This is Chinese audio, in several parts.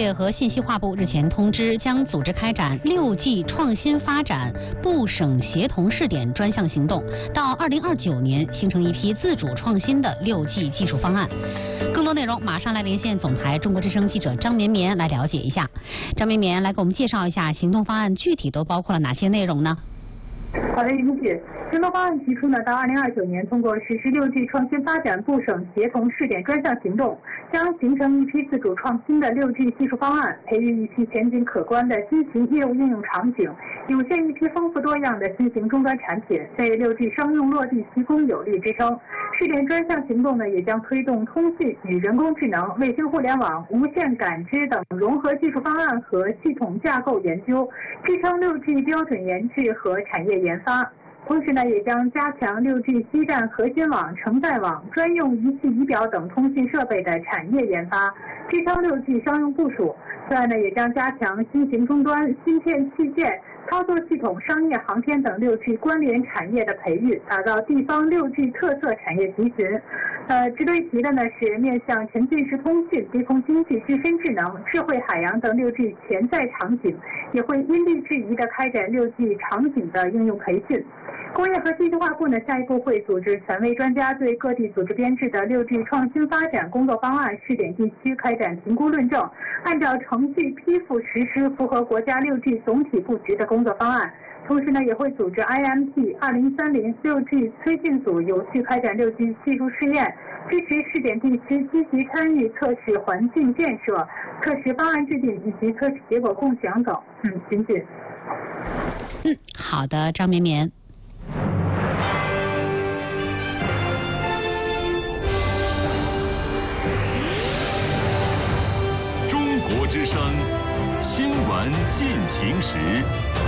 业和信息化部日前通知，将组织开展6G 创新发展部省协同试点专项行动，到2029年形成一批自主创新的6G 技术方案。更多内容马上来连线总台中国之声记者张绵绵来了解一下。张绵绵来给我们介绍一下行动方案具体都包括了哪些内容呢？ 好的，云姐，行动方案提出呢，到2029年通过实施6G 创新发展部省协同试点专项行动，将形成一批自主创新的6G 技术方案，培育一批前景可观的新型业务应用场景，涌现一批丰富多样的新型终端产品，为6G 商用落地提供有力支撑。试点专项行动呢，也将推动通信与人工智能、卫星互联网、无线感知等融合技术方案和系统架构研究，支撑6G 标准研制和产业研发。同时呢，也将加强6G 基站核心网、承载网、专用仪器仪表等通信设备的产业研发，支撑6G 商用部署。此外呢，也将加强新型终端、芯片器件、操作系统、商业航天等6G 关联产业的培育，打造地方6G 特色产业集群。值得一提的呢是，面向沉浸式通信、低空经济、自身智能、智慧海洋等6G 潜在场景，也会因地制宜地开展6G 场景的应用培训。工业和信息化部呢，下一步会组织权威专家对各地组织编制的6G 创新发展工作方案试点地区开展评估论证，按照程序批复实施符合国家6G 总体布局的工作方案。同时呢，也会组织 IMT 2030 6G 推进组有序开展6G 技术试验，支持试点地区积极参与测试环境建设、测试方案制定以及测试结果共享等。请进。 好的，张绵绵。 中国之声新闻进行时。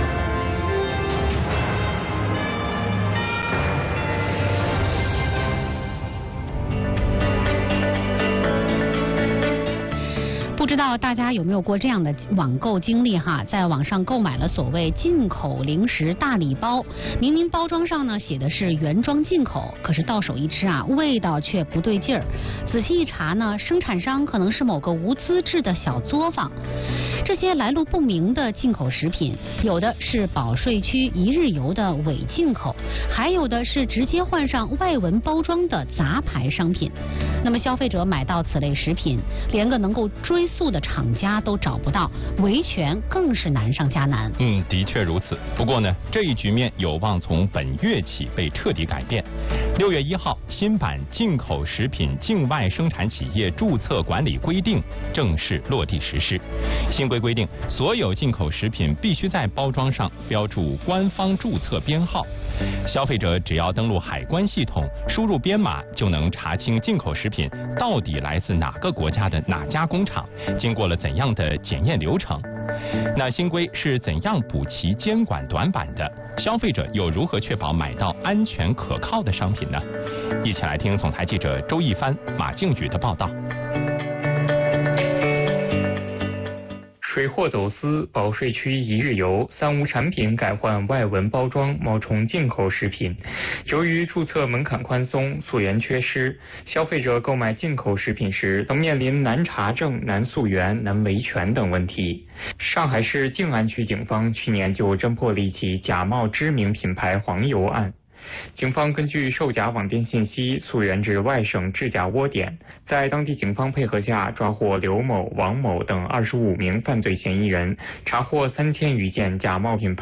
不知道大家有没有过这样的网购经历哈？在网上购买了所谓进口零食大礼包，明明包装上呢写的是原装进口，可是到手一吃啊，味道却不对劲儿。仔细一查呢，生产商可能是某个无资质的小作坊。这些来路不明的进口食品，有的是保税区一日游的伪进口，还有的是直接换上外文包装的杂牌商品。那么消费者买到此类食品，连个能够追溯的厂家都找不到，维权更是难上加难。 的确如此。不过呢，这一局面有望从本月起被彻底改变。6月1号，新版进口食品境外生产企业注册管理规定正式落地实施。新规定，所有进口食品必须在包装上标注官方注册编号。消费者只要登录海关系统，输入编码，就能查清进口食品到底来自哪个国家的哪家工厂，经过了怎样的检验流程。那新规是怎样补齐监管短板的？消费者又如何确保买到安全可靠的商品呢？一起来听总台记者周一帆、马静宇的报道。 水货走私、保税区一日游、三无产品改换外文包装，冒充进口食品。由于注册门槛宽松、溯源缺失，消费者购买进口食品时曾面临难查证、难溯源、难维权等问题。上海市静安区警方去年就侦破了一起假冒知名品牌黄油案。警方根据售假网店信息溯源至外省制假窝点，在当地警方配合下抓获刘某、王某等25名犯罪嫌疑人，查获3000余件假冒品牌